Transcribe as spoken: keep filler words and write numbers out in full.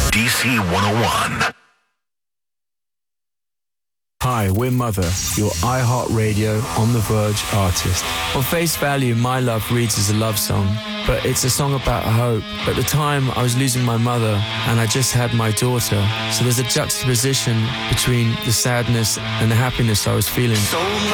D C one oh one. Hi, we're Mother, your iHeartRadio On The Verge artist. On face value, My Love reads as a love song, but it's a song about hope. At the time, I was losing my mother, and I just had my daughter. So there's a juxtaposition between the sadness and the happiness I was feeling.